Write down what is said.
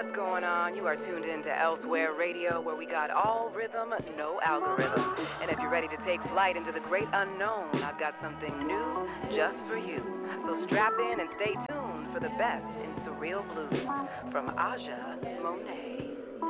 what's going on? You are tuned in to Elsewhere Radio, where we got all rhythm, no algorithm. And if you're ready to take flight into the great unknown, I've got something new just for you. So strap in and stay tuned for the best in surreal blues from Aja Monet.